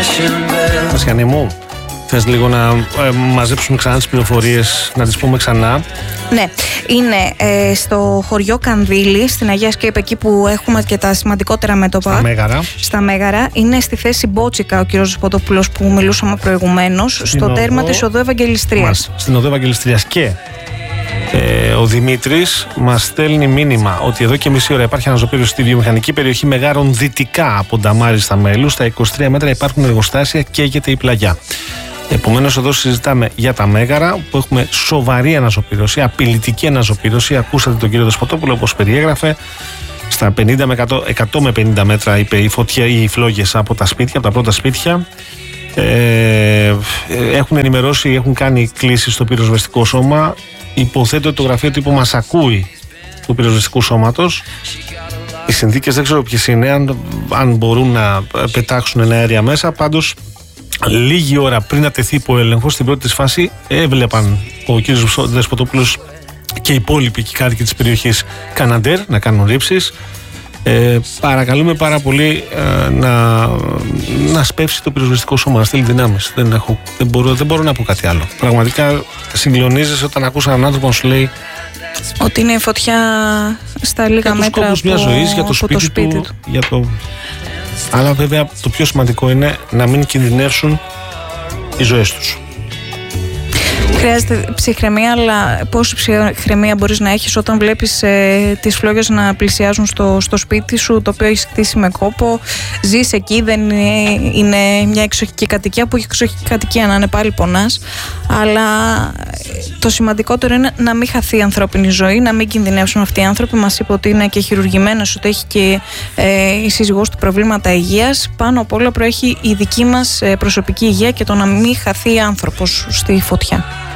Μασιανή μου, θες λίγο να μαζέψουμε ξανά τις πληροφορίες, να τις πούμε ξανά? Ναι, είναι στο χωριό Κανδύλη, στην Αγία Σκέπη, εκεί που έχουμε και τα σημαντικότερα μέτωπα. Στα Μέγαρα. Είναι στη θέση Μπότσικα ο κ. Δεσποτόπουλος που μιλούσαμε προηγουμένως, στο τέρμα της Οδού Ευαγγελιστρίας. Στην Οδού Ευαγγελιστρίας. Και ο Δημήτρης μας στέλνει μήνυμα ότι εδώ και μισή ώρα υπάρχει αναζωπήρωση στη βιομηχανική περιοχή Μεγάρων δυτικά από Νταμάρι στα Μέλου. Στα 23 μέτρα υπάρχουν εργοστάσια, καίγεται η πλαγιά. Επομένως, εδώ συζητάμε για τα Μέγαρα, που έχουμε σοβαρή αναζωπήρωση, απειλητική αναζωπήρωση. Ακούσατε τον κύριο Δεσποτόπουλο όπως περιέγραφε. Στα 50 με 100 με 50 μέτρα, είπε, η φωτιά ή οι φλόγες από τα σπίτια, από τα πρώτα σπίτια. Έχουν ενημερώσει, έχουν κάνει κλήσεις στο πυροσβεστικό σώμα. Υποθέτω ότι το γραφείο τύπου μας ακούει, του πυροσβεστικού σώματος. Οι συνθήκες δεν ξέρω ποιες είναι, αν μπορούν να πετάξουν ένα αέρια μέσα. Πάντως, λίγη ώρα πριν να τεθεί υπό έλεγχο, στην πρώτη της φάση, έβλεπαν ο κ. Δεσποτόπουλος και οι υπόλοιποι κάτοικοι της περιοχής Καναντέρ να κάνουν ρήψεις. Παρακαλούμε πάρα πολύ να σπεύσει το πυροσβεστικό σώμα, να στείλει δυνάμεις. Δεν μπορώ να πω κάτι άλλο. Πραγματικά συγκλονίζεσαι όταν ακούς έναν άνθρωπο να σου λέει ότι είναι φωτιά στα λίγα μέτρα από μιας ζωής, για το σπίτι του. Αλλά βέβαια το πιο σημαντικό είναι να μην κινδυνεύσουν οι ζωές τους. Χρειάζεται ψυχραιμία, αλλά πόση ψυχραιμία μπορείς να έχεις όταν βλέπεις τις φλόγες να πλησιάζουν στο σπίτι σου, το οποίο έχεις χτίσει με κόπο, ζεις εκεί, δεν είναι μια εξοχική κατοικία, που η εξοχική κατοικία να είναι πάλι πονάς, αλλά το σημαντικότερο είναι να μην χαθεί η ανθρώπινη ζωή, να μην κινδυνεύσουν αυτοί οι άνθρωποι. Μας είπε ότι είναι και χειρουργημένος, ότι έχει και η σύζυγός του προβλήματα υγείας. Πάνω απ' όλα προέχει η δική μας προσωπική υγεία και το να μην χαθεί άνθρωπος στη φωτιά.